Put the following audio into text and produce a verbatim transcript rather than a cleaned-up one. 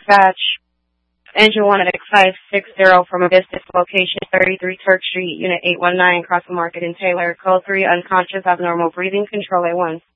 dispatch. Engine one at X five six zero from a business location, thirty-three Turk Street, Unit eight one nine, Crossville Market in Taylor. Code three, unconscious, abnormal breathing, control A one.